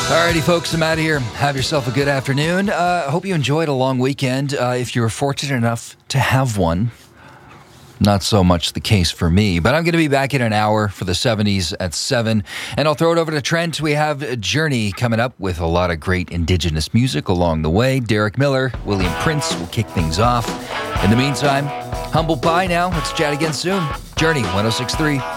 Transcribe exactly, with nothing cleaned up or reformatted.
Alrighty, folks, I'm out of here. Have yourself a good afternoon. I uh, hope you enjoyed a long weekend. Uh, if you were fortunate enough to have one, not so much the case for me, but I'm going to be back in an hour for the seventies at seven, and I'll throw it over to Trent. We have Journey coming up with a lot of great Indigenous music along the way. Derek Miller, William Prince will kick things off. In the meantime, humble pie now. Let's chat again soon. Journey, one oh six point three.